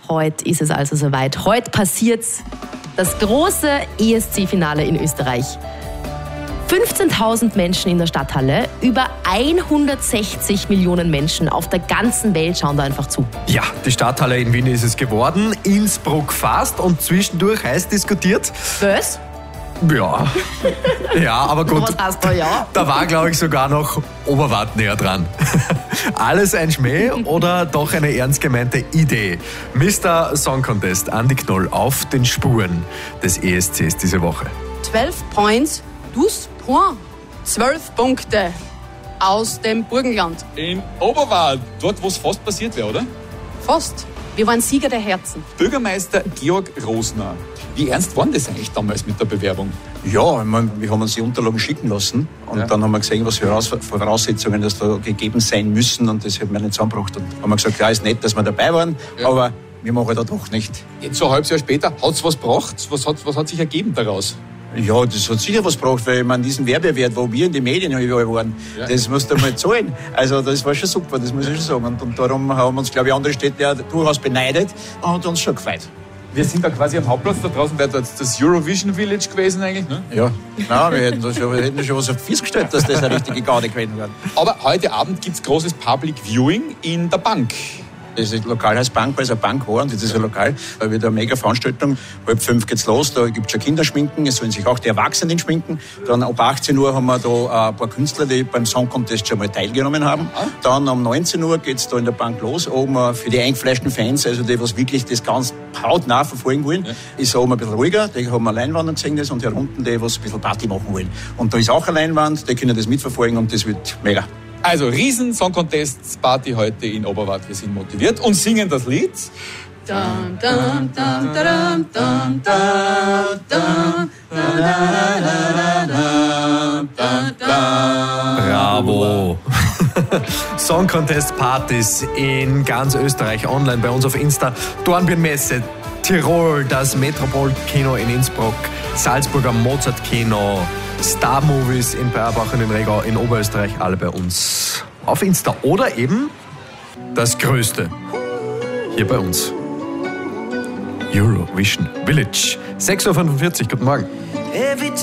Heute ist es also soweit. Heute passiert's. Das große ESC-Finale in Österreich. 15.000 Menschen in der Stadthalle, über 160 Millionen Menschen auf der ganzen Welt schauen da einfach zu. Ja, die Stadthalle in Wien ist es geworden, Innsbruck fast und zwischendurch heiß diskutiert. Was? Ja, ja, aber gut. Was heißt da ja? Da war, glaube ich, sogar noch Oberwart näher dran. Alles ein Schmäh oder doch eine ernst gemeinte Idee? Mr. Song Contest, Andi Knoll auf den Spuren des ESCs diese Woche. 12 Points, 12 Points. 12 Punkte aus dem Burgenland. In Oberwart, dort wo es fast passiert wäre, oder? Fast. Wir waren Sieger der Herzen. Bürgermeister Georg Rosner. Wie ernst war das eigentlich damals mit der Bewerbung? Ja, ich meine, wir haben uns die Unterlagen schicken lassen und dann haben wir gesehen, was für Voraussetzungen das da gegeben sein müssen und das hat mir nicht zusammengebracht. Und haben wir gesagt, ja, ist nett, dass wir dabei waren, aber wir machen da doch nicht. Jetzt so ein halbes Jahr später, hat es was gebracht? Was hat sich ergeben daraus? Ja, das hat sicher was gebracht, weil ich meine, diesen Werbewert, wo wir in den Medien überall waren, das musst du mal zahlen. Also das war schon super, das muss ich schon sagen. Und darum haben uns, glaube ich, andere Städte ja durchaus beneidet und hat uns schon gefreut. Wir sind da quasi am Hauptplatz, da draußen wäre das Eurovision Village gewesen eigentlich, ne? Ja, nein, wir hätten schon was auf Fies gestellt, dass das eine richtige Garde gewesen wäre. Aber heute Abend gibt es großes Public Viewing in der Bank. Das Lokal heißt Bank, weil es eine Bank war und das ist ein Lokal. Da wird eine mega Veranstaltung. 4:30 geht's los, da gibt's schon Kinderschminken, es sollen sich auch die Erwachsenen schminken. Dann ab 18 Uhr haben wir da ein paar Künstler, die beim Song Contest schon mal teilgenommen haben. Dann um 19 Uhr geht's da in der Bank los. Oben für die eingefleischten Fans, also die, was wirklich das ganz hautnah verfolgen wollen, ist oben ein bisschen ruhiger. Die haben eine Leinwand und sehen das und hier unten die, was ein bisschen Party machen wollen. Und da ist auch eine Leinwand, die können das mitverfolgen und das wird mega. Also riesen Song Contest Party heute in Oberwart. Wir sind motiviert und singen das Lied. Dum, dum, dum, dum, dum, dum, dum. Bravo! Song Contest Partys in ganz Österreich online bei uns auf Insta. Dornbirnmesse, Tirol, das Metropol-Kino in Innsbruck, Salzburger Mozart-Kino, Star Movies in Bayerbach und in Regau in Oberösterreich, alle bei uns auf Insta. Oder eben das Größte hier bei uns. Eurovision Village. 6:45 Uhr, guten Morgen.